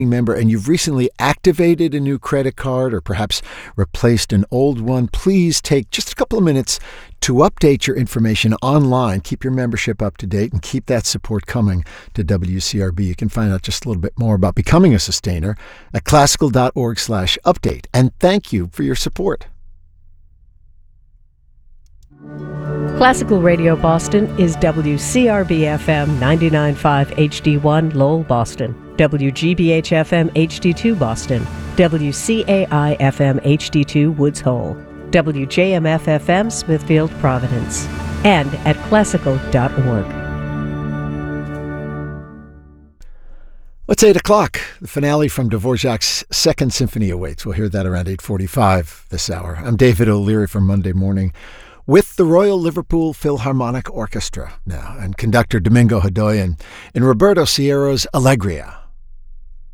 member and you've recently activated a new credit card or perhaps replaced an old one, please take just a couple of minutes to update your information online. Keep your membership up to date and keep that support coming to WCRB. You can find out just a little bit more about becoming a sustainer at classical.org/update. And thank you for your support. Classical Radio Boston is WCRB-FM 99.5 HD1 Lowell, Boston, WGBH-FM HD2 Boston, WCAI-FM HD2 Woods Hole, WJMF-FM Smithfield, Providence, and at classical.org. It's 8 o'clock. The finale from Dvorak's Second Symphony awaits. We'll hear that around 8:45 this hour. I'm David O'Leary from Monday Morning with the Royal Liverpool Philharmonic Orchestra now, and conductor Domingo Hodoyan in Roberto Sierra's Allegria.